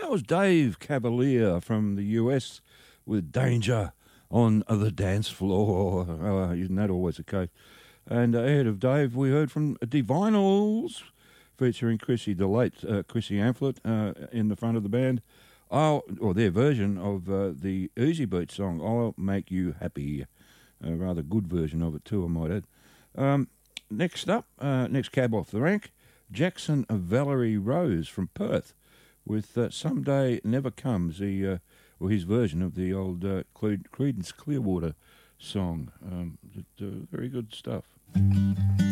That was Dave Cavalier from the US with Danger on the Dance Floor. Isn't that always the case? And ahead of Dave, we heard from Divinals, featuring Chrissy DeLate, Chrissy Amphlett in the front of the band, or their version of the Easy Beat song, I'll Make You Happy. A rather good version of it too, I might add. Next up, next cab off the rank, Jackson Valerie Rose from Perth with Someday Never Comes, his version of the old Creedence Clearwater song. Very good stuff.